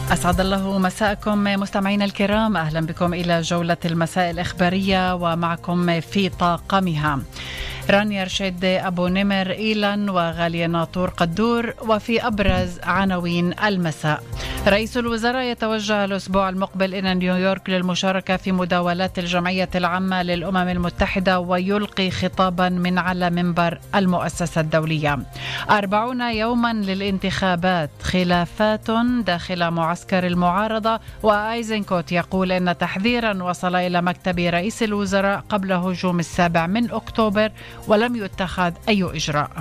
أسعد الله مساءكم مستمعينا الكرام، أهلا بكم إلى جولة المساء الإخبارية ومعكم في طاقمها رانيا رشيد أبو نمر إيلان وغالية ناطور قدور. وفي أبرز عناوين المساء: رئيس الوزراء يتوجه الأسبوع المقبل إلى نيويورك للمشاركة في مداولات الجمعية العامة للأمم المتحدة ويلقي خطابا من على منبر المؤسسة الدولية. 40 يوما للانتخابات، خلافات داخل معسكر المعارضة، وآيزنكوت يقول إن تحذيرا وصل إلى مكتب رئيس الوزراء قبل هجوم 7 أكتوبر ولم يتخذ أي إجراء.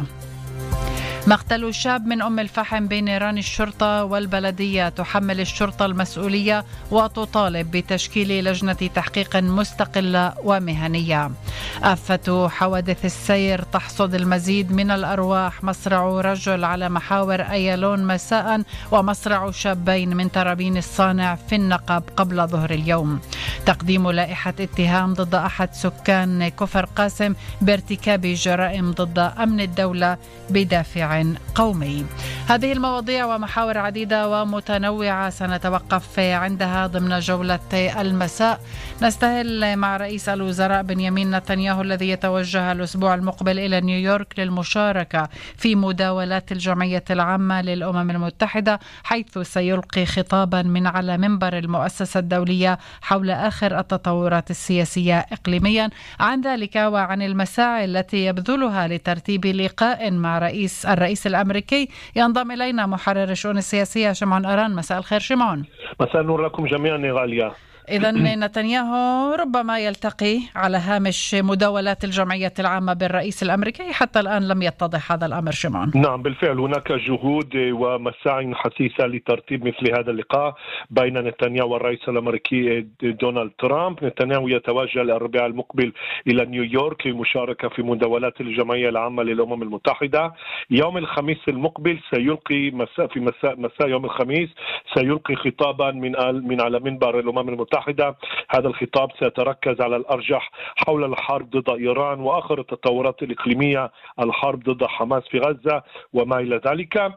مقتل شاب من أم الفحم بنيران، الشرطة والبلدية تحمل الشرطة المسؤولية وتطالب بتشكيل لجنة تحقيق مستقلة ومهنية. آفة حوادث السير تحصد المزيد من الأرواح، مصرع رجل على محاور أيالون مساء ومصرع شابين من ترابين الصانع في النقب قبل ظهر اليوم. تقديم لائحة اتهام ضد أحد سكان كفر قاسم بارتكاب جرائم ضد أمن الدولة بدافع قومي. هذه المواضيع ومحاور عديدة ومتنوعة سنتوقف عندها ضمن جولة المساء. نستهل مع رئيس الوزراء بنيامين نتنياهو الذي يتوجه الأسبوع المقبل إلى نيويورك للمشاركة في مداولات الجمعية العامة للأمم المتحدة، حيث سيلقي خطابا من على منبر المؤسسة الدولية حول آخر التطورات السياسية إقليميا. عن ذلك وعن المساعي التي يبذلها لترتيب لقاء مع الرئيس الأمريكي ينضم إلينا محرر الشؤون السياسية شمعون أران. مساء الخير شمعون. مساء النور لكم جميعا يا غالية. إذن نتنياهو ربما يلتقي على هامش مداولات الجمعية العامة بالرئيس الأمريكي، حتى الآن لم يتضح هذا الأمر شمعون. نعم بالفعل هناك جهود ومساعي حثيثة لترتيب مثل هذا اللقاء بين نتنياهو والرئيس الأمريكي دونالد ترامب. نتنياهو يتوجه الأربعاء المقبل إلى نيويورك للمشاركة في مداولات الجمعية العامة للأمم المتحدة. يوم الخميس المقبل سيلقي مساء يوم الخميس سيلقي خطابا من على منبر الأمم المتحدة. هذا الخطاب سيتركز على الأرجح حول الحرب ضد إيران وآخر التطورات الإقليمية، الحرب ضد حماس في غزة وما إلى ذلك.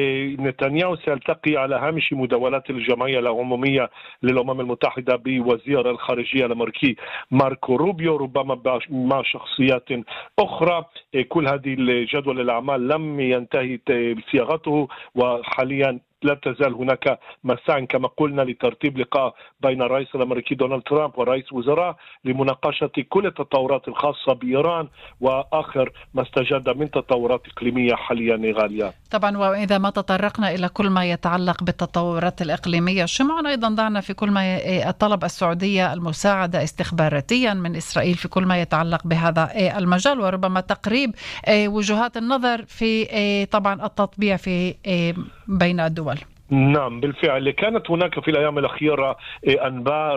نتنياهو سيلتقي على هامش مداولات الجمعية العمومية للأمم المتحدة بوزير الخارجية الأمريكي ماركو روبيو، ربما مع شخصيات أخرى. كل هذه الجدول الأعمال لم ينتهي صياغته، وحاليا لا تزال هناك مساع كما قلنا لترتيب لقاء بين الرئيس الأمريكي دونالد ترامب ورئيس الوزراء لمناقشة كل التطورات الخاصة بإيران وآخر ما استجد من تطورات إقليمية حاليا غالية. طبعا، وإذا ما تطرقنا إلى كل ما يتعلق بالتطورات الإقليمية شمعون، أيضا ضعنا في كل ما طلب السعودية المساعدة استخباراتيا من إسرائيل في كل ما يتعلق بهذا المجال، وربما تقريب وجهات النظر في طبعا التطبيع في بين الدول. نعم بالفعل كانت هناك في الأيام الأخيرة أنباء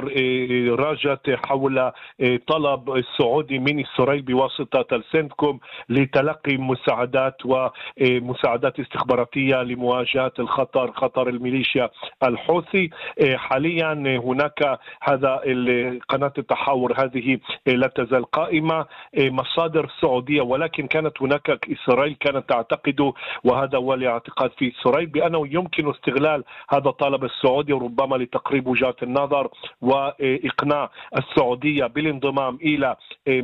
راجت حول طلب السعودي من إسرائيل بواسطة السنتكوم لتلقي مساعدات ومساعدات استخباراتية لمواجهة خطر الميليشيا الحوثي. حاليا هناك هذا قناة التحاور هذه لا تزال قائمة، مصادر سعودية، ولكن كانت هناك إسرائيل كانت تعتقد، وهذا هو الاعتقاد في إسرائيل، بأنه يمكن استغلال هذا الطلب السعودي ربما لتقريب وجهات النظر وإقناع السعودية بالانضمام إلى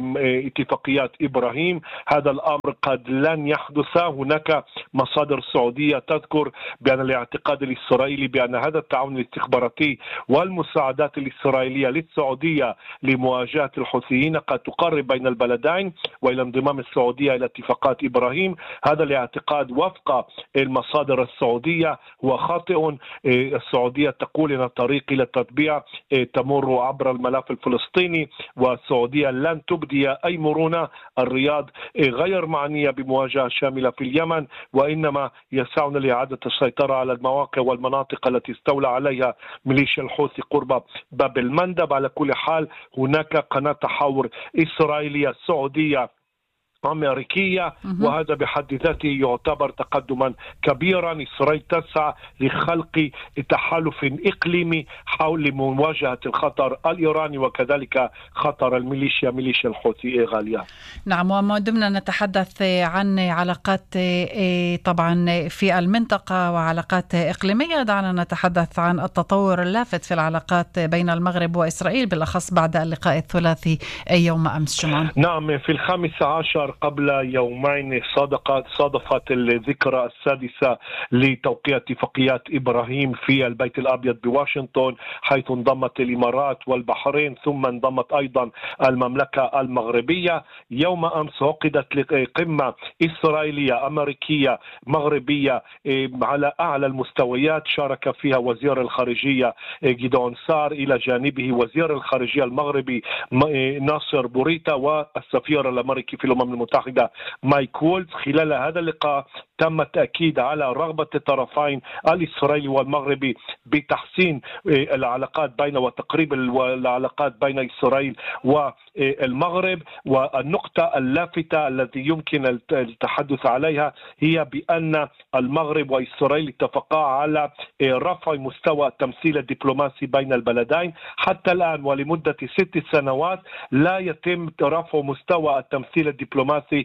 اتفاقيات إبراهيم. هذا الأمر قد لن يحدث. هناك مصادر سعودية تذكر بأن الاعتقاد الإسرائيلي بأن هذا التعاون الاستخباراتي والمساعدات الإسرائيلية للسعودية لمواجهة الحوثيين قد تقرب بين البلدين وإلى انضمام السعودية إلى اتفاقات إبراهيم. هذا الاعتقاد وفق المصادر السعودية هو خاطئ. السعودية تقول أن الطريق إلى التطبيع تمر عبر الملف الفلسطيني، والسعودية لن تبدي أي مرونة. الرياض غير معنية بمواجهة شاملة في اليمن، وإنما يسعون لإعادة السيطرة على المواقع والمناطق التي استولى عليها ميليشيا الحوثي قرب باب المندب. على كل حال هناك قناة تحاور إسرائيلية سعودية أمريكية، وهذا بحد ذاته يعتبر تقدما كبيرا. إسرائيل تسعى لخلق تحالف إقليمي حول مواجهة الخطر الإيراني وكذلك خطر ميليشيا الحوثي. غالية. نعم، وما دمنا نتحدث عن علاقات طبعا في المنطقة وعلاقات إقليمية، دعنا نتحدث عن التطور اللافت في العلاقات بين المغرب وإسرائيل بالأخص بعد اللقاء الثلاثي يوم أمس. شمعون. نعم، في 15 قبل يومين صادفت الذكرى السادسة لتوقيع اتفاقيات إبراهيم في البيت الأبيض بواشنطن، حيث انضمت الإمارات والبحرين ثم انضمت أيضا المملكة المغربية. يوم أمس عقدت قمة إسرائيلية أمريكية مغربية على أعلى المستويات، شارك فيها وزير الخارجية جيدون سار إلى جانبه وزير الخارجية المغربي ناصر بوريتا والسفير الأمريكي في الأمم المتحدة مايك وولز. خلال هذا اللقاء تم التأكيد على رغبة الطرفين الإسرائيلي والمغربي بتحسين العلاقات بين وتقريب العلاقات بين إسرائيل والمغرب. والنقطة اللافتة التي يمكن التحدث عليها هي بأن المغرب وإسرائيل اتفقا على رفع مستوى التمثيل الدبلوماسي بين البلدين. حتى الآن ولمدة 6 سنوات لا يتم رفع مستوى التمثيل الدبلوماسي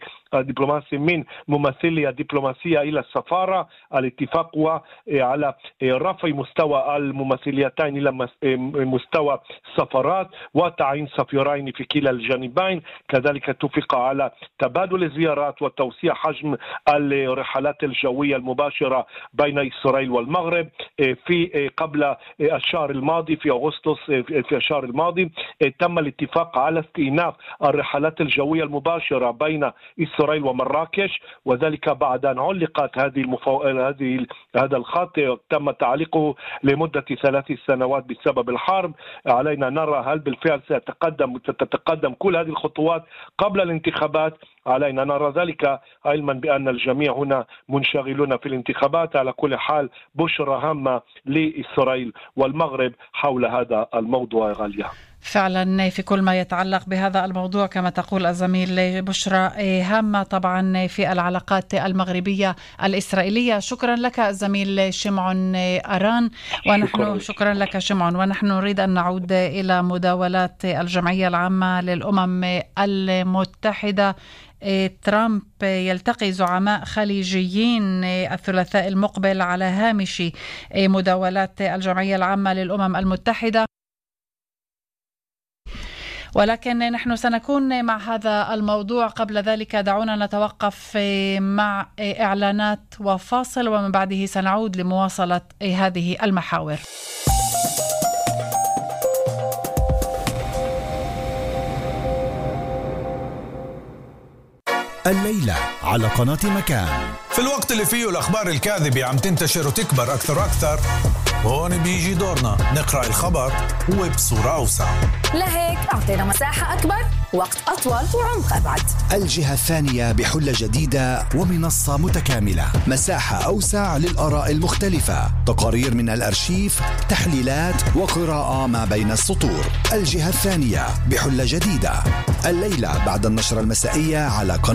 من ممثلية دبلوماسية إلى السفارة. الاتفاق هو على رفع مستوى الممثليتين إلى مستوى السفارات وتعيين سفيرين في كلا الجانبين. كذلك اتفق على تبادل الزيارات وتوسيع حجم الرحلات الجوية المباشرة بين إسرائيل والمغرب. في قبل الشهر الماضي في أغسطس في الشهر الماضي تم الاتفاق على استئناف الرحلات الجوية المباشرة بين إسرائيل ومراكش، وذلك بعد أن علقت هذا الخط تم تعليقه لمدة 3 سنوات بسبب الحرب. علينا نرى هل بالفعل ستتقدم كل هذه الخطوات قبل الانتخابات. علينا نرى ذلك علما بأن الجميع هنا منشغلون في الانتخابات. على كل حال بشرى هامة لإسرائيل والمغرب حول هذا الموضوع. غالية فعلا في كل ما يتعلق بهذا الموضوع كما تقول الزميل بشرى هامة طبعا في العلاقات المغربية الإسرائيلية. شكرا لك الزميل شمعون أران. ونحن شكرا لك شمعون. ونحن نريد أن نعود إلى مداولات الجمعية العامة للأمم المتحدة. ترامب يلتقي زعماء خليجيين الثلاثاء المقبل على هامش مداولات الجمعية العامة للأمم المتحدة، ولكن نحن سنكون مع هذا الموضوع. قبل ذلك دعونا نتوقف مع إعلانات وفاصل، ومن بعده سنعود لمواصلة هذه المحاور. الليلة على قناة مكان. في الوقت اللي فيه الأخبار الكاذبة عم تنتشر وتكبر أكثر وأكثر، هون بيجي دورنا نقرأ الخبر وبصورة أوسع. لهيك أعطينا مساحة أكبر، وقت أطول وعمق أبعد. الجهة الثانية بحلة جديدة ومنصة متكاملة، مساحة أوسع للآراء المختلفة، تقارير من الأرشيف، تحليلات وقراءة ما بين السطور. الجهة الثانية بحلة جديدة الليلة بعد النشرة المسائية على قناة